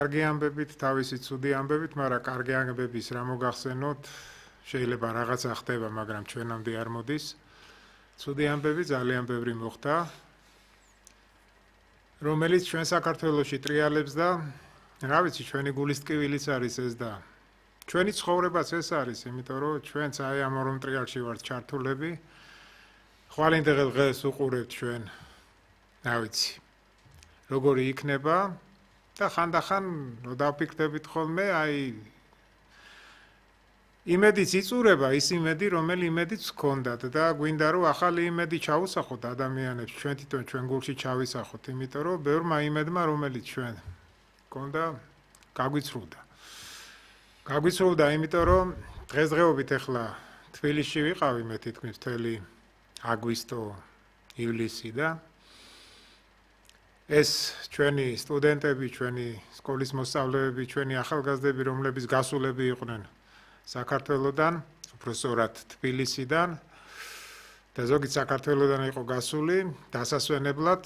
კარგი ამბებით, თავისი ცუდი ამბებით, მაგრამ კარგი ამბების რა მოგახსენოთ, შეიძლება რაღაცა ხდება, მაგრამ ჩვენამდე არ მოდის. ცუდი ამბები ძალიან ბევრი მოხდა, რომელიც ჩვენ საქართველოში ტრიალებს და რა ვიცი, ჩვენი გულის ტკივილიც არის ეს და ჩვენი ცხოვრებაც ეს არის, იმიტომ რომ ჩვენც აი ამ ორ ტრიალში ვართ ჩართულები. ხვალინდღე დღეს უყურებთ ჩვენ, რა ვიცი, როგორი იქნება და ხანდახან დავფიქრდებით ხოლმე, აი იმედიც იწურება, ის იმედი, რომელი იმედიც გქონდათ და გვინდა რომ ახალი იმედი ჩაუსახოთ ადამიანებს, ჩვენ თვითონ ჩვენ გულში ჩავისახოთ, იმიტომ რომ ბევრმა იმედმა, რომელიც ჩვენ გქონდა, გაგვიცრუდა. გაგვიცრუდა, იმიტომ რომ დღესდღეობით ახლა თბილისში ვიყავი მე თითქმის მთელი აგვისტო, ივლისი და ეს ჩვენი სტუდენტები, ჩვენი სკოლის მოსწავლეები, ჩვენი ახალგაზრდები, რომლებიც გასულები იყვნენ საქართველოდან, უბრალოდ თბილისიდან და ზოგიც საქართველოდან იყო გასული, დასასვენებლად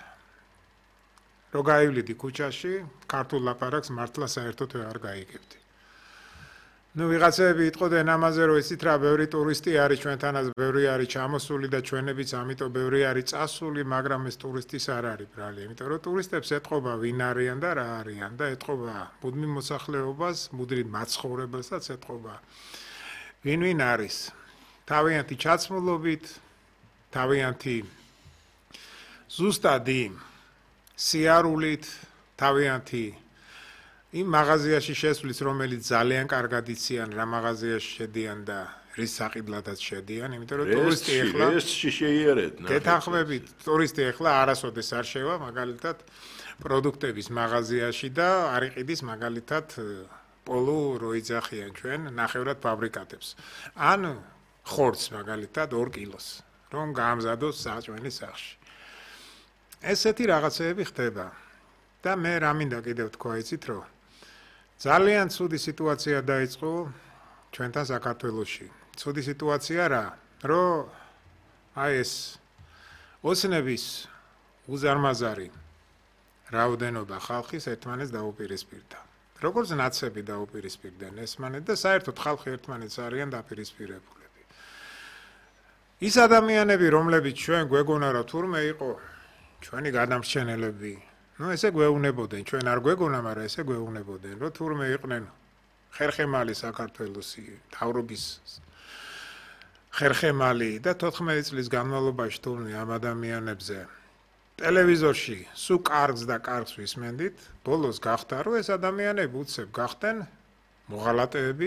რო გაივლიდი ქუჩაში, ქართულ ლაპარაკს მართლა საერთოდ არ გაიგებდი. ნუ ვიღაცები იტყოდნენ ამაზე, რომ იცით რა, ბევრი ტურისტი არის ჩვენთანაც, ბევრი არის ჩამოსული და ჩვენებიც ამიტომ ბევრი არის წასული, მაგრამ ეს ტურისტის არ არის ბრალი, იმიტომ რომ ტურისტებს ეთყობა ვინ არიან და რა არიან და ეთყობა მუდმივ მოსახლეობას, მუდმივ მაცხოვრებელსაც ეთყობა ვინ არის. თავიანთი ჩაცმულობით, თავიანთი ზუსტად იმ სიარულით, თავიანთი იმ მაღაზიაში შესვლის, რომელიც ძალიან კარგად იციან რა მაღაზიაში შედიან და რის საყიდლადაც შედიან, იმიტომ რომ ტურისტი ახლა გეთანხმებით, ტურისტი ახლა არასოდეს არ შევა მაგალითად პროდუქტების მაღაზიაში და არ იყიდის მაგალითად პოლო რო იძახიან ჩვენ ნახევრად ფაბრიკატებს. ან ხორცს მაგალითად 2 კილოს, რომ გაამზადოს საჭმელის სახში. ესეთი რაღაცეები ხდება და მე რა მინდა კიდევ თქვა, იცით რომ ძალიან ცუდი სიტუაცია დაიწყო ჩვენთან საქართველოში. ცუდი სიტუაცია რა, რომ აი ეს ოცნების უზარმაზარი რაოდენობა ხალხის ერთმანეთს დაუპირისპირდა. როგორც ნაცები დაუპირისპირდნენ ესმანეთ და საერთოდ ხალხი ერთმანეთს არიან დაპირისპირებულები. ის ადამიანები, რომლებიც ჩვენ გვეგონა რა თურმე იყო ჩვენი გადამრჩენელები, ну ესე გვეუბნებოდნენ, ჩვენ არ გვეგონა, მაგრამ ესე გვეუბნებოდნენ, რომ თურმე იყვნენ ხერხემალი საქართველოსი, თავრობის ხერხემალი და 14 წლის განმავლობაში თურმე ამ ადამიანებზე ტელევიზორში სულ კარგს და კარგს ვისმენდით, ბოლოს გახდა, რომ ეს ადამიანები უცებ გახდნენ მოღალატეები.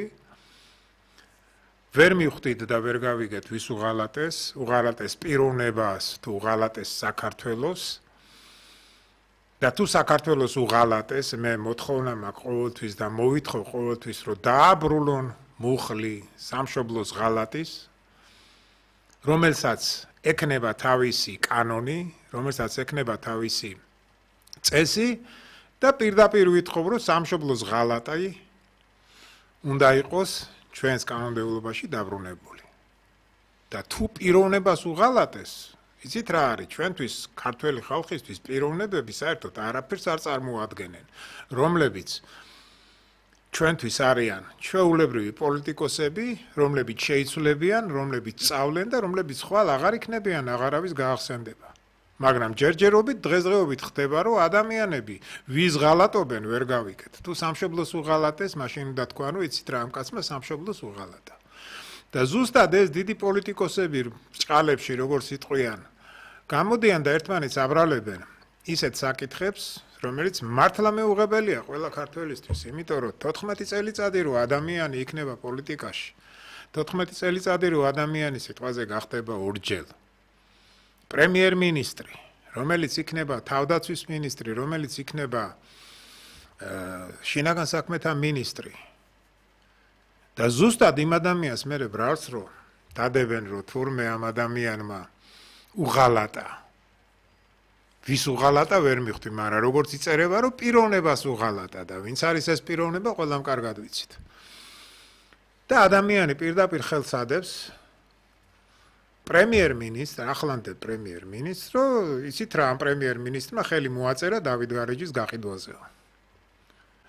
ვერ მივხვდით და ვერ გავიგეთ ვის უღალატეს პიროვნებას თუ უღალატეს საქართველოს. და თუ საქართველოს უღალატეს, მე მოთხოვნა მაქვს ყოველთვის და მოვითხოვ ყოველთვის, რომ დააბრუნონ მუხლი სამშობლოს ღალატის, რომელსაც ექნება თავისი კანონი, რომელსაც ექნება თავისი წესი და პირდაპირ ვითხოვ, რომ სამშობლოს ღალატი უნდა იყოს ჩვენს კანონმდებლობაში დაბრუნებული. და თუ პიროვნებას უღალატეს, იცით რა არის, ჩვენთვის ქართველი ხალხისთვის პიროვნებები საერთოდ არაფერს არ წარმოადგენენ, რომლებიც ჩვენთვის არიან ჩვეულებრივი პოლიტიკოსები, რომლებიც შეიცვლებიან, რომლებიც სწავლენ და რომლებიც ხვალ აღარ იქნებიან აღარავის გაახსენდება. მაგრამ ჯერჯერობით დღესდღეობით ხდება, რომ ადამიანები ვის ღალატობენ ვერ გავიგეთ. თუ სამშობლოს უღალატეს, მაშინ უნდა თქვა, რომ იცით რა, ამ კაცმა სამშობლოს უღალატა. და ზუსტად ეს დიდი პოლიტიკოსები ბრჭყალებში როგორც იტყვიან, გამოდიან და ერთმანეთს აბრალებენ ისეთ საკითხებს, რომელიც მართლა მეუღებელია ყველა ქართველისთვის, იმიტომ რომ 14 წელიწადი რო ადამიანი იქნება პოლიტიკაში, 14 წელიწადი რო ადამიანი სიტყვაზე გახდება ორჯერ პრემიერ-მინისტრი, რომელიც იქნება თავდაცვის მინისტრი, რომელიც იქნება შინაგან საქმეთა მინისტრი. და ზუსტად იმ ადამიანს მე ბრალს რომ დადებენ რომ თურმე ამ ადამიანმა უღალატა. ვის უღალატა ვერ მივხვდი, მაგრამ როგორც იწერება რომ პიროვნებას უღალატა და ვინც არის ეს პიროვნება ყველამ კარგად ვიცით. და ადამიანი პირდაპირ ხელს ადებს პრემიერ-მინისტრ, ახლანდელ პრემიერ-მინისტრს, რომ იცით რა, ამ პრემიერ-მინისტრმა ხელი მოაწერა დავით გარეჯის გაყიდვაზე.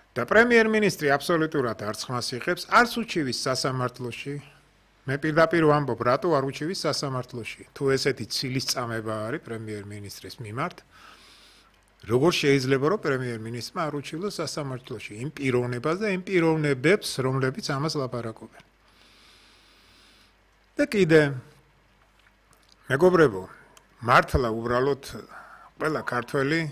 და პრემიერ-მინისტრი აბსოლუტურად არც ხმას იღებს, არც უჩივის სასამართლოში. მე პირდაპირ ვამბობ, რატო არ უჩივის სასამართლოში? თუ ესეთი ცილის წამება არის პრემიერ-მინისტრის მიმართ, როგორ შეიძლება რომ პრემიერ-მინისტრმა არ უჩივლოს სასამართლოში იმ პიროვნებას და იმ პიროვნებებს, რომლებიც ამას ლაპარაკობენ. და კიდე მეგობრებო, მართლა უბრალოდ ყველა ქართველი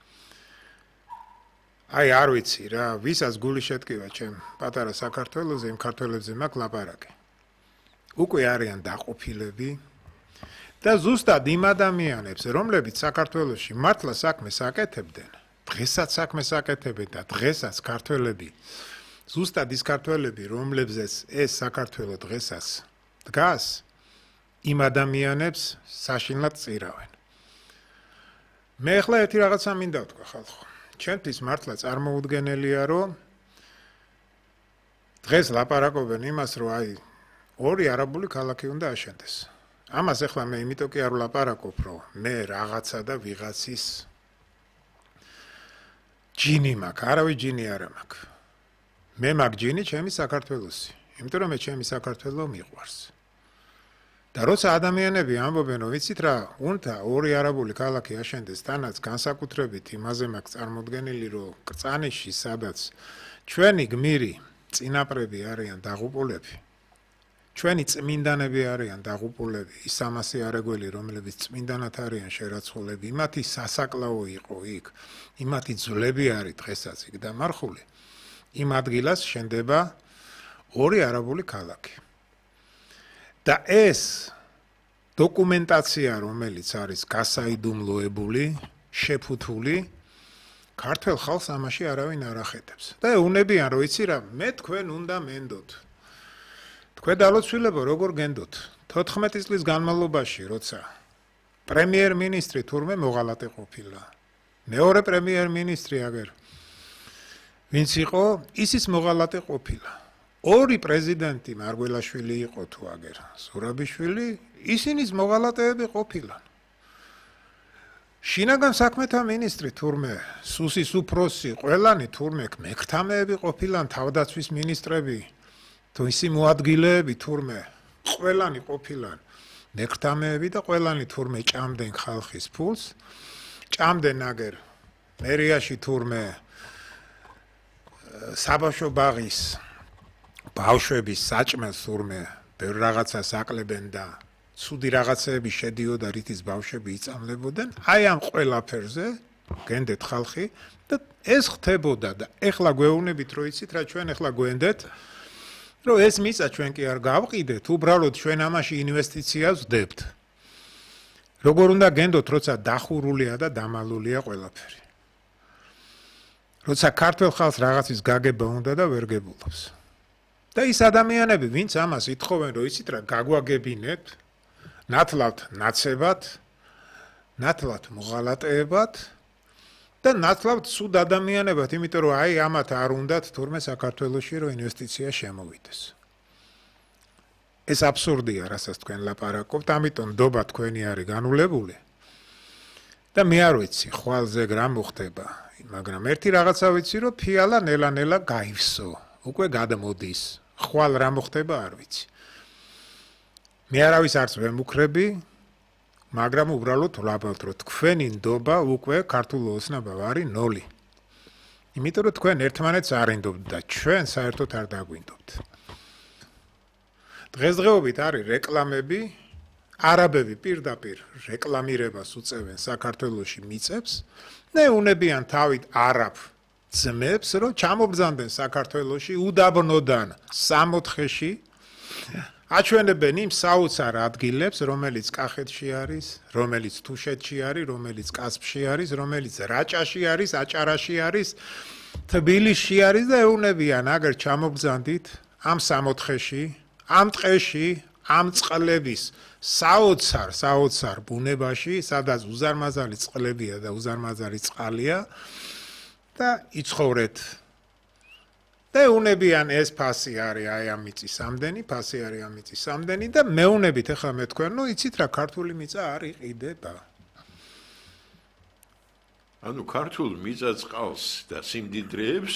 აი არ ვიცი რა, ვისაც გული შეტკივა ჩემ პატარა საქართველოზე, იმ ქართველებზე მაქვს ლაპარაკი. უკვე არიან დაყოფილები და ზუსტად იმ ადამიანებს, რომლებიც საქართველოში მართლა საქმეს აკეთებდნენ, დღესაც საქმეს აკეთებენ და დღესაც ქართველები, ზუსტად ის ქართველები, რომლებზეც ეს საქართველო დღესაც დგას, იმ ადამიანებს საშინლად წირავენ. მე ახლა ერთი რაღაცა მინდა ვთქვა ხალხო. ჩემთვის მართლა წარმოუდგენელია, რომ დღეს ლაპარაკობენ იმას, რომ აი ორი არაბული ქალაქი უნდა აშენდეს. ამას ახლა მე იმიტომ კი არ ვლაპარაკობ, რომ მე რაღაცა და ვიღაცის ჯინი მაქვს, არავის ჯინი არა მაქვს. მე მაქვს ჯინი ჩემი საქართველოსი, იმიტომ რომ მე ჩემი საქართველო მიყვარს. და როცა ადამიანები ამბობენ, რომ ვიცით რა, უნდა ორი არაბული ქალაქი აშენდეს, თანაც განსაკუთრებით იმაზე მაქვს წარმოდგენილი, რომ კრწანიში, სადაც ჩვენი გმირი წინაპრები არიან დაღუპულები, ჩვენი წმინდანები არიან დაღუპულები, ის 300 არაგველი, რომლებიც წმინდანად არიან შერაცხულები, იმათი სასაკლაო იყო იქ, იმათი ძვლები არის დღესაც იქ დამარხული, იმ ადგილას შენდება ორი არაბული ქალაქი. და ეს დოკუმენტაცია, რომელიც არის გასაიდუმლოებული, შეფუთული, ქართველ ხალხს ამაში არავინ არ ახეთებს. და ეუნებიან, რომ იცი რა, მე თქვენ უნდა მენდოთ. თქვენ დალოცვილებო, როგორ გენდოთ? 14 წლის განმავლობაში, როცა პრემიერ-მინისტრი თურმე მოღალატე ყოფილა. მეორე პრემიერ-მინისტრი აგერ ვინც იყო, ისიც მოღალატე ყოფილა. ორი პრეზიდენტი მარგველაშვილი იყო თუ აგერ ზურაბიშვილი, ისინიც მოღალატეები ყოფილან. შინაგან საქმეთა მინისტრი თურმე, სუსის უფროსი, ყველანი თურმე მექრთამეები ყოფილან, თავდაცვის მინისტრები, თუ ისი მოადგილეები თურმე, ყველანი ყოფილან მექრთამეები და ყველანი თურმე ჭამდნენ ხალხის ფულს, ჭამდნენ აგერ მერიაში თურმე საბავშვო ბაღის ბავშვების საჭმელს თურმე ბევრ რაღაცას აკლებენ და ცუდი რაღაცები შედიოდა, რითიც ბავშვები იწამლებოდნენ. აი ამ ყველაფერზე გენდეთ ხალხი და ეს ხდებოდა და ეხლა გვეუბნებით, რომ იცით რა, ჩვენ ეხლა გვენდეთ, რომ ეს მიწა ჩვენ კი არ გავყიდეთ, უბრალოდ ჩვენ ამაში ინვესტიციას ვდებთ. როგორ უნდა გენდოთ, როცა დახურულია და დამალულია ყველაფერი. როცა ქართველ ხალხს რაღაცის გაგება უნდა და ვერ გებულობს. და ის ადამიანები, ვინც ამას ითხოვენ, რომ იცით რა, გაგვაგებინეთ, ნათლად ნაცებად, ნათლად მოღალატეებად და ნათლად სუდ ადამიანებად, იმიტომ რომ აი ამათ არ უნდათ თურმე საქართველოში რომ ინვესტიცია შემოვიდეს. ეს აბსურდია, რასაც თქვენ ლაპარაკობთ, ამიტომ ნდობა თქვენი არის განულებული. და მე არ ვიცი, ხვალზე რა მოხდება, მაგრამ ერთი რაღაცა ვიცი, რომ ფიალა ნელა-ნელა გაივსო, უკვე გადმოდის. ხვალ რა მოხდება არ ვიცი. მე არავის არც ვემუქრები, მაგრამ უბრალოდ ვლაბავთ, რომ თქვენი ნდობა უკვე ქართულ ოცნებად არის 0. იმიტომ რომ თქვენ ერთმანეთს არ ინდობთ და ჩვენ საერთოდ არ დაგვინდობთ. დღესდღეობით არის რეკლამები, არაბები პირდაპირ რეკლამირებას უწევენ საქართველოში მიწებს და ეუნებიან თავით არაბ ძმებს, რომ ჩამობრძანდნენ საქართველოში უდაბნოდან 60-ში, აჩვენებენ იმ საოცარ ადგილებს, რომელიც კახეთში არის, რომელიც თუშეთში არის, რომელიც კასპში არის, რომელიც რაჭაში არის, აჭარაში არის, თბილისში არის და ეუნებიან, აგერ ჩამობრძანდით ამ 60-ში, ამ ტყეში, ამ წყლების საოცარ ბუნებაში, სადაც უზარმაზარი წყლებია და უზარმაზარი წყალია და იცხოვრეთ. და ეუნებიან ეს ფასი არის აი ამ მიწის ამდენი, ფასი არის ამ მიწის ამდენი და მეუნებით ახლა მე თქვენ, ნუ იცით რა, ქართული მიწა არ იყიდება. ანუ ქართულ მიწა წყალს და სიმდიდრეებს